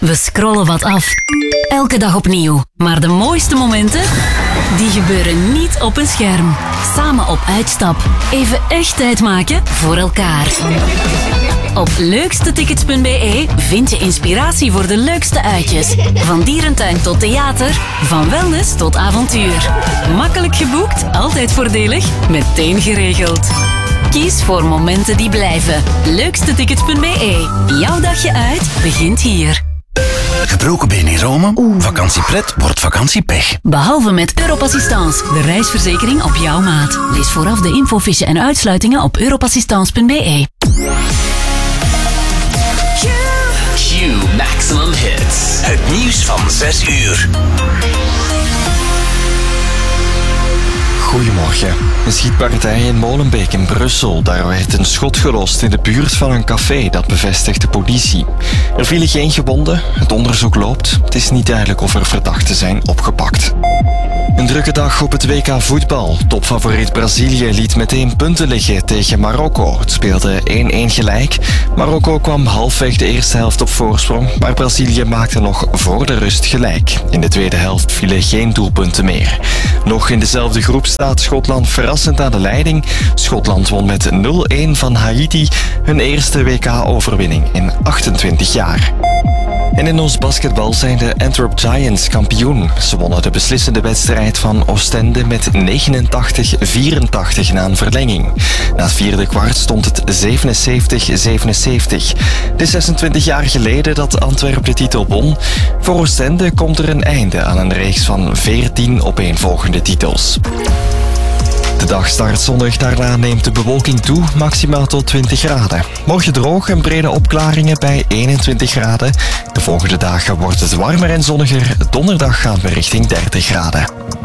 We scrollen wat af. Elke dag opnieuw. Maar de mooiste momenten, die gebeuren niet op een scherm. Samen op uitstap. Even echt tijd maken voor elkaar. Op leukstetickets.be vind je inspiratie voor de leukste uitjes. Van dierentuin tot theater, van wellness tot avontuur. Makkelijk geboekt, altijd voordelig, meteen geregeld. Kies voor momenten die blijven. Leukstetickets.be. Jouw dagje uit begint hier. Gebroken been in Rome? Vakantiepret wordt vakantiepech. Behalve met Europassistance, de reisverzekering op jouw maat. Lees vooraf de infofiche en uitsluitingen op europassistance.be. Q Maximum Hits. Het nieuws van 6 uur. Goedemorgen. Een schietpartij in Molenbeek in Brussel. Daar werd een schot gelost in de buurt van een café, dat bevestigt de politie. Er vielen geen gewonden, het onderzoek loopt. Het is niet duidelijk of er verdachten zijn opgepakt. Een drukke dag op het WK voetbal. Topfavoriet Brazilië liet meteen punten liggen tegen Marokko. Het speelde 1-1 gelijk. Marokko kwam halfweg de eerste helft op voorsprong, maar Brazilië maakte nog voor de rust gelijk. In de tweede helft vielen geen doelpunten meer. Nog in dezelfde groep staat Schotland verrassend aan de leiding. Schotland won met 0-1 van Haiti, hun eerste WK-overwinning in 28 jaar. En in ons basketbal zijn de Antwerp Giants kampioen. Ze wonnen de beslissende wedstrijd van Oostende met 89-84 na een verlenging. Na het vierde kwart stond het 77-77. Het is 26 jaar geleden dat Antwerp de titel won. Voor Oostende komt er een einde aan een reeks van 14 opeenvolgende titels. De dag start zonnig, daarna neemt de bewolking toe, maximaal tot 20 graden. Morgen droog en brede opklaringen bij 21 graden. De volgende dagen wordt het warmer en zonniger. Donderdag gaan we richting 30 graden.